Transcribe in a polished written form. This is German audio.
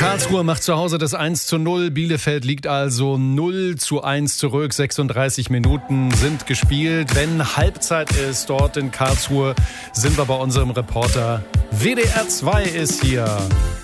Karlsruhe macht zu Hause das 1:0. Bielefeld liegt also 0:1 zurück. 36 Minuten sind gespielt. Wenn Halbzeit ist dort in Karlsruhe, sind wir bei unserem Reporter. WDR 2 ist hier.